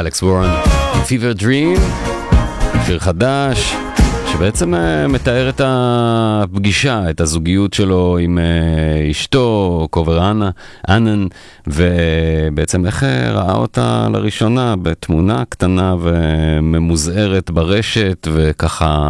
אלכס וורן, Fever Dream, שיר חדש, שבעצם מתאר את הפגישה, את הזוגיות שלו עם אשתו, קובר אנן, ובעצם איך ראה אותה לראשונה בתמונה קטנה וממוזערת ברשת, וככה